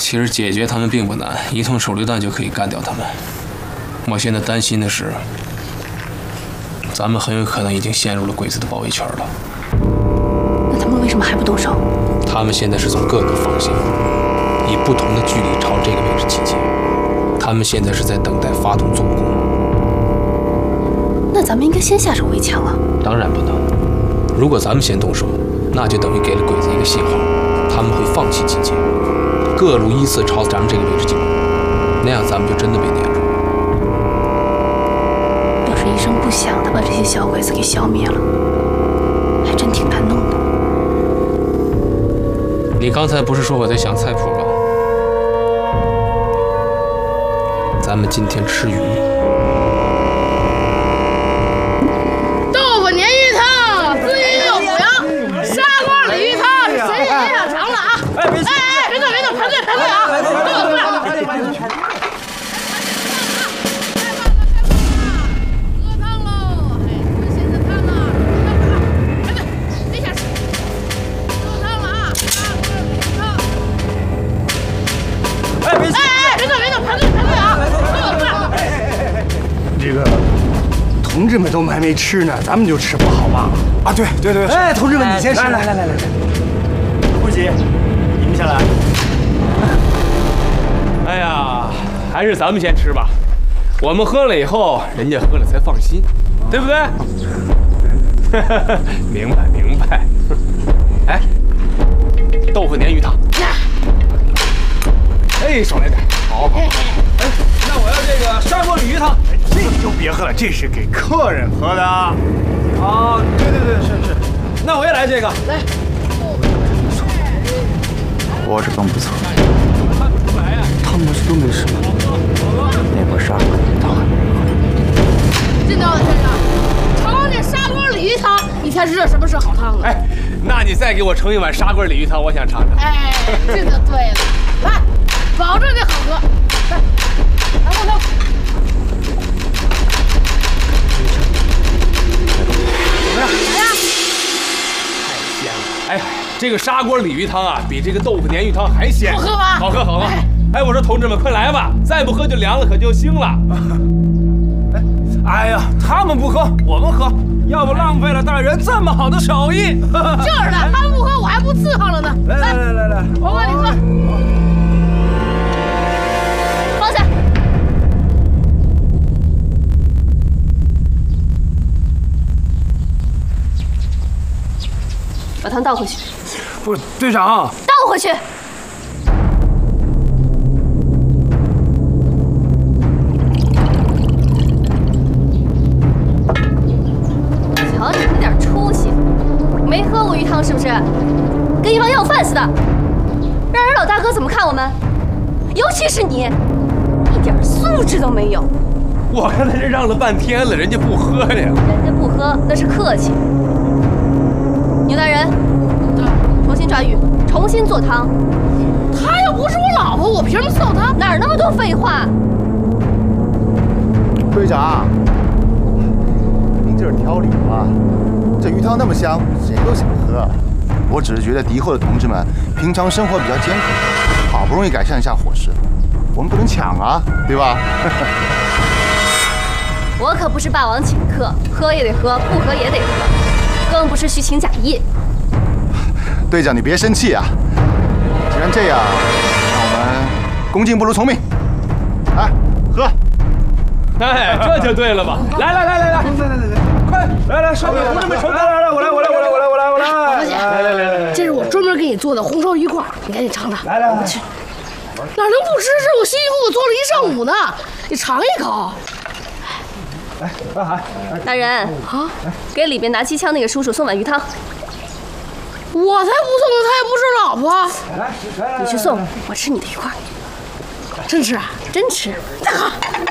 其实解决他们并不难，一通手榴弹就可以干掉他们。我现在担心的是，咱们很有可能已经陷入了鬼子的包围圈了。 那他们为什么还不动手？ 他们现在是从各个方向，以不同的距离朝这个位置集结。他们现在是在等待发动总攻。 那咱们应该先下手为强啊！ 当然不能。如果咱们先动手，那就等于给了鬼子一个信号，他们会放弃集结，各路依次朝咱们这个位置进攻，那样咱们就真的被撵住。 要是一声不响的把这些小鬼子给消灭了，还真挺难弄的。 你刚才不是说我在想菜谱吗？咱们今天吃鱼。 豆腐鲶鱼汤，滋阴六补阳，砂锅鲤鱼汤，谁也别想尝了啊！哎，别动，排队啊！喝汤喽！哎，我现在看呢，排队，别下吃，喝汤了啊！砂锅鲤鱼汤。哎，别动，排队啊！ 这个同志们都还没吃呢，咱们就吃不好吗？ 啊，对。 哎，同志们，你先吃。 来，顾姐，你们先来。 哎呀，还是咱们先吃吧。我们喝了以后，人家喝了才放心，对不对？明白。哎，豆腐鲶鱼汤。哎，少来点。好。哎， 那我要这个砂锅鲤鱼汤。 这就别喝了，这是给客人喝的。 啊，对，是。那我也来这个。来。 活着更不错。 看不出来呀。 汤过去都没事。那锅砂锅鲤鱼汤还没喝。 金刀子先生，尝这砂锅鲤鱼汤，你才知道什么是好汤呢。 哎，那你再给我盛一碗砂锅鲤鱼汤，我想尝尝。 哎，这就对了。来，保证这好喝。来过汤。 怎么样？太鲜了！哎，这个砂锅鲤鱼汤啊，比这个豆腐鲶鱼汤还鲜。 好喝吗？ 好喝。哎，我说同志们，快来吧，再不喝就凉了，可就腥了。 哎呀，他们不喝，我们喝，要不浪费了大人这么好的手艺。 就是的，他们不喝，我还不伺候了呢。 来， 我帮你喝。放下。 把汤倒回去。 不是队长， 倒回去。瞧你那点出息，没喝过鱼汤是不是？跟一帮要饭似的，让人老大哥怎么看我们？尤其是你，一点素质都没有。 我刚才这让了半天了，人家不喝了呀。 人家不喝那是客气。牛大人，重新抓鱼，重新做汤。 她又不是我老婆，我凭什么伺候她？ 哪儿那么多废话？ 队长，您这是挑理吗？这鱼汤那么香，谁都想喝。我只是觉得敌后的同志们平常生活比较艰苦，好不容易改善一下伙食，我们不能抢啊，对吧？ 我可不是霸王请客，喝也得喝，不喝也得喝，更不是虚情假意。 队长，你别生气啊！既然这样，那我们恭敬不如从命。来，喝！ 哎，这就对了吧？来， 快来，少爷，同志们，来，我来。 大姐，来，这是我专门给你做的红烧鱼块，你赶紧尝尝。 来， 我去，哪能不吃？是我辛辛苦苦做了一上午呢，你尝一口。 来， 大人啊，给里边拿机枪那个叔叔送碗鱼汤。 我才不送呢，他也不是老婆。 你去送，我吃你的鱼块。 真吃啊？ 真吃。 再喝。